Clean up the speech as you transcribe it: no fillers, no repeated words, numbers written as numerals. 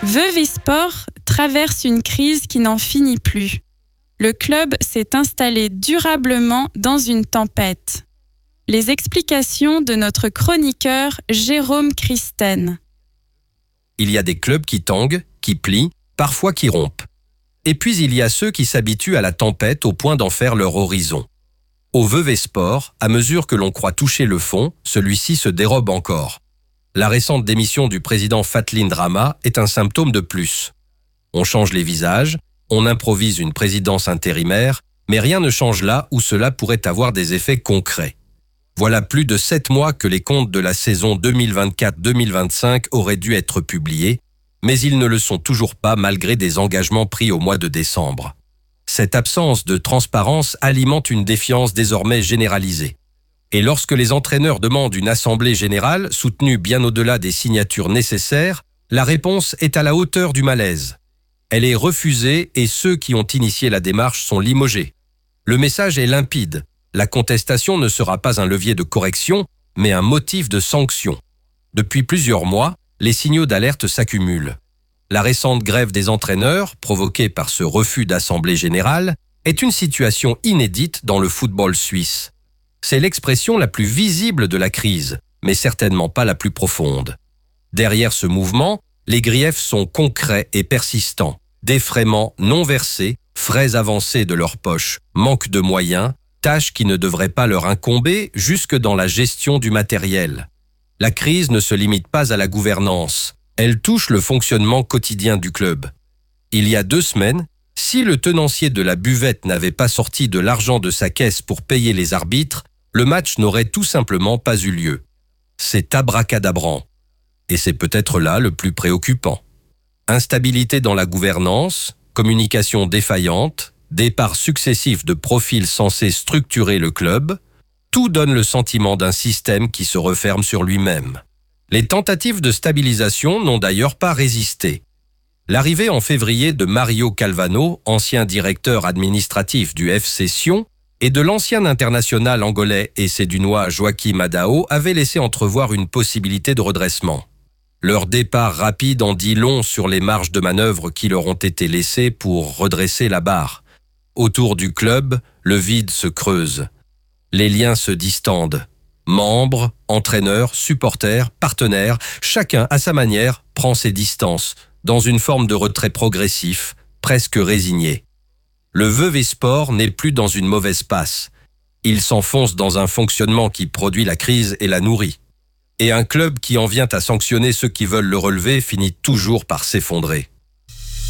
Vevey Sport traverse une crise qui n'en finit plus. Le club s'est installé durablement dans une tempête. Les explications de notre chroniqueur Jérôme Christen. Il y a des clubs qui tanguent, qui plient, parfois qui rompent. Et puis il y a ceux qui s'habituent à la tempête au point d'en faire leur horizon. Au Vevey Sport, à mesure que l'on croit toucher le fond, celui-ci se dérobe encore. La récente démission du président Fatline Drama est un symptôme de plus. On change les visages, on improvise une présidence intérimaire, mais rien ne change là où cela pourrait avoir des effets concrets. Voilà plus de 7 mois que les comptes de la saison 2024-2025 auraient dû être publiés, mais ils ne le sont toujours pas malgré des engagements pris au mois de décembre. Cette absence de transparence alimente une défiance désormais généralisée. Et lorsque les entraîneurs demandent une assemblée générale, soutenue bien au-delà des signatures nécessaires, la réponse est à la hauteur du malaise. Elle est refusée et ceux qui ont initié la démarche sont limogés. Le message est limpide. La contestation ne sera pas un levier de correction, mais un motif de sanction. Depuis plusieurs mois, les signaux d'alerte s'accumulent. La récente grève des entraîneurs, provoquée par ce refus d'assemblée générale, est une situation inédite dans le football suisse. C'est l'expression la plus visible de la crise, mais certainement pas la plus profonde. Derrière ce mouvement, les griefs sont concrets et persistants. Défraiements non versés, frais avancés de leur poche, manque de moyens, tâches qui ne devraient pas leur incomber jusque dans la gestion du matériel. La crise ne se limite pas à la gouvernance, elle touche le fonctionnement quotidien du club. Il y a 2 semaines, si le tenancier de la buvette n'avait pas sorti de l'argent de sa caisse pour payer les arbitres, le match n'aurait tout simplement pas eu lieu. C'est abracadabrant. Et c'est peut-être là le plus préoccupant. Instabilité dans la gouvernance, communication défaillante, départ successifs de profils censés structurer le club, tout donne le sentiment d'un système qui se referme sur lui-même. Les tentatives de stabilisation n'ont d'ailleurs pas résisté. L'arrivée en février de Mario Calvano, ancien directeur administratif du FC Sion, et de l'ancien international angolais et sédunois Joaquim Adao avait laissé entrevoir une possibilité de redressement. Leur départ rapide en dit long sur les marges de manœuvre qui leur ont été laissées pour redresser la barre. Autour du club, le vide se creuse. Les liens se distendent. Membres, entraîneurs, supporters, partenaires, chacun à sa manière prend ses distances, dans une forme de retrait progressif, presque résigné. Le Vevey Sport n'est plus dans une mauvaise passe. Il s'enfonce dans un fonctionnement qui produit la crise et la nourrit. Et un club qui en vient à sanctionner ceux qui veulent le relever finit toujours par s'effondrer.